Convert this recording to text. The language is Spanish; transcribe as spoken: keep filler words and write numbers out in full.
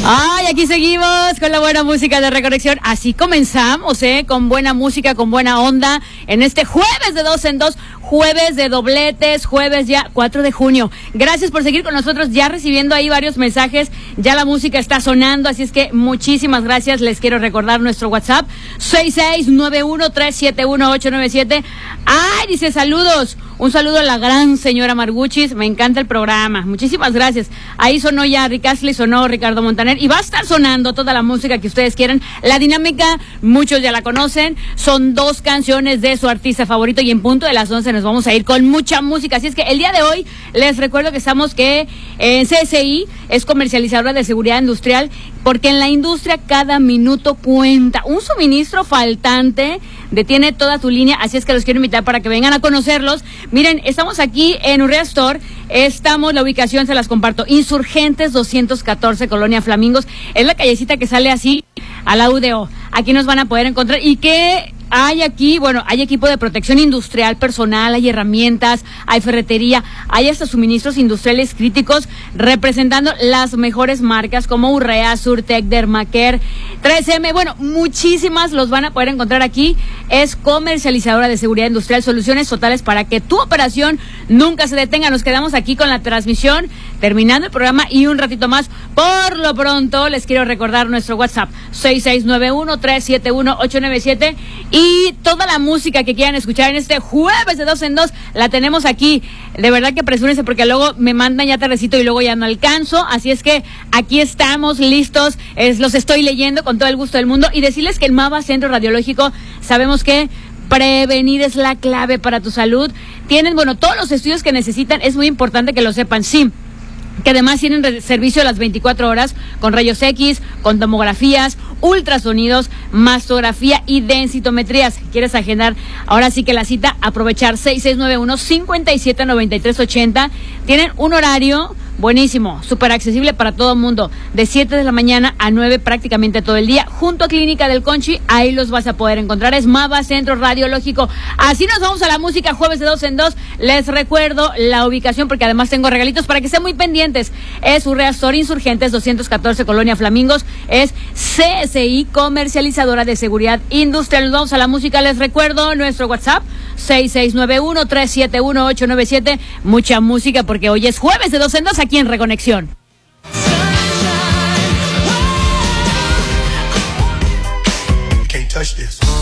Ay, aquí seguimos con la buena música de Reconexión. Así comenzamos, ¿eh? Con buena música, con buena onda. En este jueves de dos en dos, jueves de dobletes, jueves ya cuatro de junio. Gracias por seguir con nosotros, ya recibiendo ahí varios mensajes. Ya la música está sonando, así es que muchísimas gracias. Les quiero recordar nuestro WhatsApp, seis seis nueve uno tres siete uno ocho nueve siete. Ay, dice saludos. Un saludo a la gran señora Marguchis, me encanta el programa, muchísimas gracias. Ahí sonó ya Rick Astley, sonó Ricardo Montaner y va a estar sonando toda la música que ustedes quieran. La dinámica, muchos ya la conocen, son dos canciones de su artista favorito y en punto de las once nos vamos a ir con mucha música. Así es que el día de hoy les recuerdo que estamos que en C S I es comercializadora de seguridad industrial, porque en la industria cada minuto cuenta. Un suministro faltante detiene toda tu línea, así es que los quiero invitar para que vengan a conocerlos. Miren, estamos aquí en Urrea Store, estamos, la ubicación se las comparto, Insurgentes doscientos catorce, Colonia Flamingos, es la callecita que sale así a la U D O. Aquí nos van a poder encontrar. ¿Y qué hay aquí? Bueno, hay equipo de protección industrial personal, hay herramientas, hay ferretería, hay hasta suministros industriales críticos representando las mejores marcas como Urrea, Surtec, Dermacare, tres eme, bueno, muchísimas los van a poder encontrar aquí. Es comercializadora de seguridad industrial, soluciones totales para que tu operación nunca se detenga. Nos quedamos aquí con la transmisión, terminando el programa y un ratito más. Por lo pronto, les quiero recordar nuestro WhatsApp, seis seis nueve uno tres siete uno ocho nueve siete, y toda la música que quieran escuchar en este jueves de dos en dos, la tenemos aquí. De verdad que apresúrense porque luego me mandan ya tardecito y luego ya no alcanzo. Así es que aquí estamos listos, es, los estoy leyendo con todo el gusto del mundo. Y decirles que el MAVA Centro Radiológico, sabemos que prevenir es la clave para tu salud. Tienen, bueno, todos los estudios que necesitan, es muy importante que lo sepan, sí. Que además tienen re- servicio a las veinticuatro horas con rayos X, con tomografías, ultrasonidos, mastografía y densitometrías. Si quieres agendar ahora sí que la cita, aprovechar seis seis nueve uno cinco siete nueve tres ocho cero. Tienen un horario buenísimo, súper accesible para todo el mundo, de siete de la mañana a nueve prácticamente todo el día, junto a Clínica del Conchi. Ahí los vas a poder encontrar, es MAVA Centro Radiológico. Así nos vamos a la música, jueves de dos en dos. Les recuerdo la ubicación porque además tengo regalitos para que estén muy pendientes. Es Urrea Store, Insurgentes doscientos catorce, Colonia Flamingos. Es C S I, comercializadora de seguridad industrial. Nos vamos a la música, les recuerdo nuestro WhatsApp, seis seis nueve uno tres siete uno ocho nueve siete. Mucha música porque hoy es jueves de dos en dos aquí en Reconexión. Can't touch this.